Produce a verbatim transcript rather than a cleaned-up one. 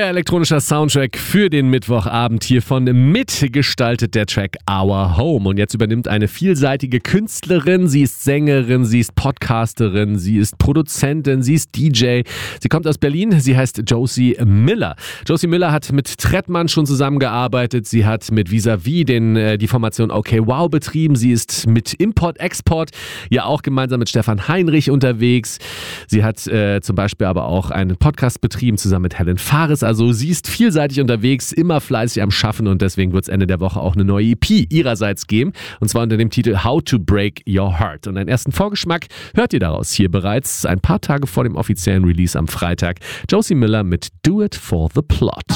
Euer elektronischer Soundtrack für den Mittwochabend hiervon mitgestaltet der Track Our Home. Und jetzt übernimmt eine vielseitige Künstlerin. Sie ist Sängerin, sie ist Podcasterin, sie ist Produzentin, sie ist D J. Sie kommt aus Berlin, sie heißt Josie Miller. Josie Miller hat mit Trettmann schon zusammengearbeitet. Sie hat mit Vis-a-vis den, äh, die Formation Okay Wow betrieben. Sie ist mit Import-Export ja auch gemeinsam mit Stefan Heinrich unterwegs. Sie hat äh, zum Beispiel aber auch einen Podcast betrieben, zusammen mit Helen Fares. Also sie ist vielseitig unterwegs, immer fleißig am Schaffen und deswegen wird es Ende der Woche auch eine neue E P ihrerseits geben. Und zwar unter dem Titel How to Break Your Heart. Und einen ersten Vorgeschmack hört ihr daraus hier bereits ein paar Tage vor dem offiziellen Release am Freitag. Josie Miller mit Do It for the Plot.